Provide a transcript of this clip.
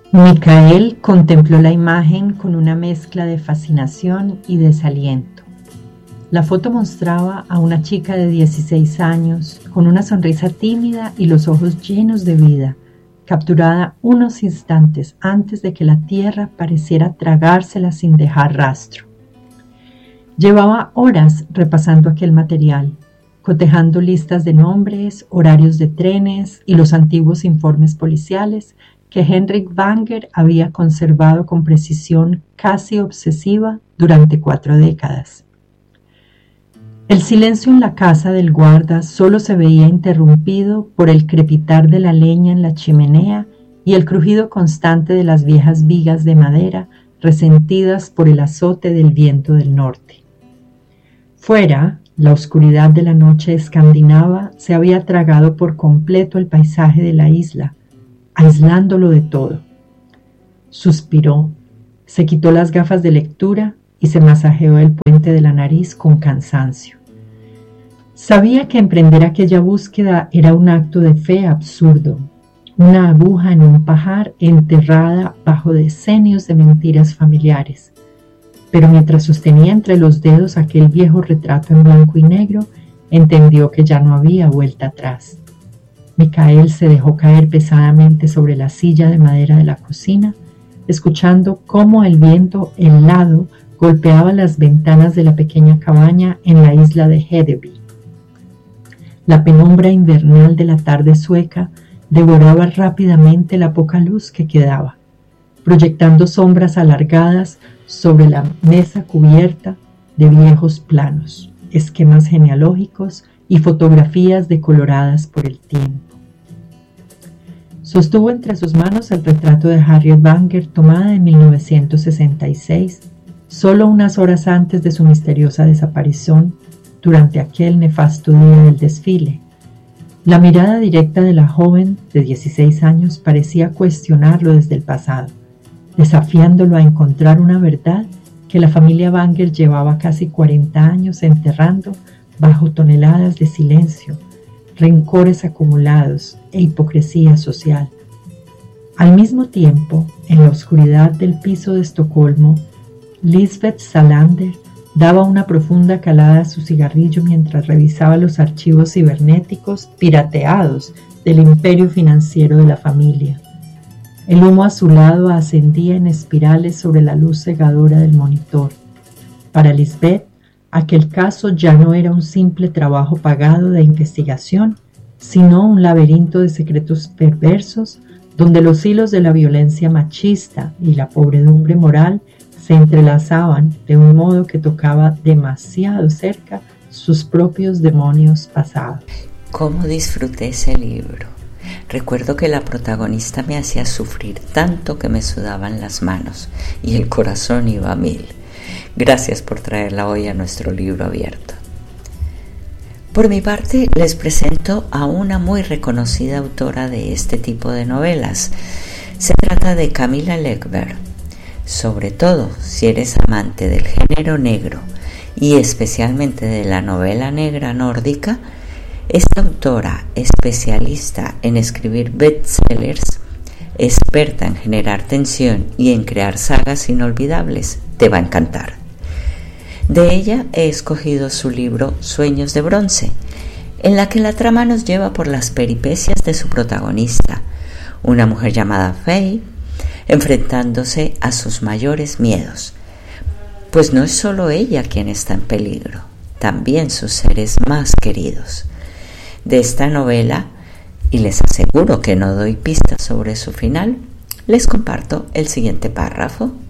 Micael contempló la imagen con una mezcla de fascinación y desaliento. La foto mostraba a una chica de 16 años con una sonrisa tímida y los ojos llenos de vida, capturada unos instantes antes de que la tierra pareciera tragársela sin dejar rastro. Llevaba horas repasando aquel material, cotejando listas de nombres, horarios de trenes y los antiguos informes policiales que Henrik Wanger había conservado con precisión casi obsesiva durante 4 décadas. El silencio en la casa del guarda solo se veía interrumpido por el crepitar de la leña en la chimenea y el crujido constante de las viejas vigas de madera resentidas por el azote del viento del norte. Fuera, la oscuridad de la noche escandinava se había tragado por completo el paisaje de la isla, aislándolo de todo. Suspiró, se quitó las gafas de lectura y se masajeó el puente de la nariz con cansancio. Sabía que emprender aquella búsqueda era un acto de fe absurdo, una aguja en un pajar enterrada bajo decenios de mentiras familiares. Pero mientras sostenía entre los dedos aquel viejo retrato en blanco y negro, entendió que ya no había vuelta atrás. Micael se dejó caer pesadamente sobre la silla de madera de la cocina, escuchando cómo el viento helado golpeaba las ventanas de la pequeña cabaña en la isla de Hedeby. La penumbra invernal de la tarde sueca devoraba rápidamente la poca luz que quedaba, proyectando sombras alargadas sobre la mesa cubierta de viejos planos, esquemas genealógicos y fotografías decoloradas por el tiempo. Sostuvo entre sus manos el retrato de Harriet Wanger tomada en 1966, solo unas horas antes de su misteriosa desaparición durante aquel nefasto día del desfile. La mirada directa de la joven de 16 años parecía cuestionarlo desde el pasado, desafiándolo a encontrar una verdad que la familia Wanger llevaba casi 40 años enterrando bajo toneladas de silencio, rencores acumulados e hipocresía social. Al mismo tiempo, en la oscuridad del piso de Estocolmo, Lisbeth Salander daba una profunda calada a su cigarrillo mientras revisaba los archivos cibernéticos pirateados del imperio financiero de la familia. El humo azulado ascendía en espirales sobre la luz cegadora del monitor. Para Lisbeth, aquel caso ya no era un simple trabajo pagado de investigación, sino un laberinto de secretos perversos donde los hilos de la violencia machista y la pobredumbre moral se entrelazaban de un modo que tocaba demasiado cerca sus propios demonios pasados. ¿Cómo disfruté ese libro? Recuerdo que la protagonista me hacía sufrir tanto que me sudaban las manos y el corazón iba a 1000. Gracias por traerla hoy a nuestro libro abierto. Por mi parte, les presento a una muy reconocida autora de este tipo de novelas. Se trata de Camilla Läckberg. Sobre todo si eres amante del género negro y especialmente de la novela negra nórdica, esta autora, especialista en escribir bestsellers, experta en generar tensión y en crear sagas inolvidables, te va a encantar. De ella he escogido su libro Sueños de Bronce, en la que la trama nos lleva por las peripecias de su protagonista, una mujer llamada Faye, enfrentándose a sus mayores miedos, pues no es solo ella quien está en peligro, también sus seres más queridos. De esta novela, y les aseguro que no doy pistas sobre su final, les comparto el siguiente párrafo.